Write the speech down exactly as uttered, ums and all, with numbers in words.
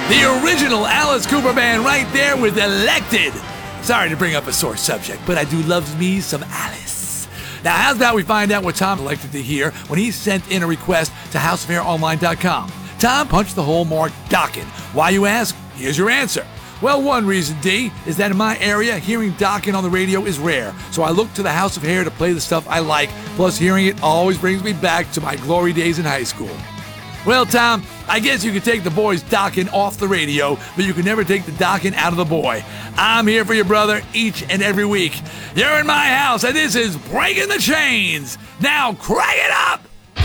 The original Alice Cooper Band right there with Elected. Sorry to bring up a sore subject, but I do love me some Alice. Now, how's about we find out what Tom elected to hear when he sent in a request to house of hair online dot com? Tom punched the hole marked Dokken. Why, you ask? Here's your answer. Well, one reason, D, is that in my area, hearing Dokken on the radio is rare, so I look to the House of Hair to play the stuff I like, plus hearing it always brings me back to my glory days in high school. Well, Tom, I guess you could take the boy's Dokken off the radio, but you can never take the Dokken out of the boy. I'm here for you, brother, each and every week. You're in my house, and this is Breaking the Chains. Now, crank it up!